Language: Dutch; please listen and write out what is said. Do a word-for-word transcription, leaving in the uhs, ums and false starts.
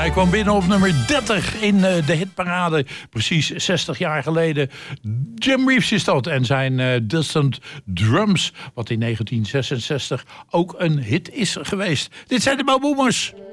Hij kwam binnen op nummer dertig in uh, de hitparade. Precies zestig jaar geleden. Jim Reeves is dat. En zijn uh, Distant Drums. Wat in negentien zesenzestig ook een hit is geweest. Dit zijn de Boboomers.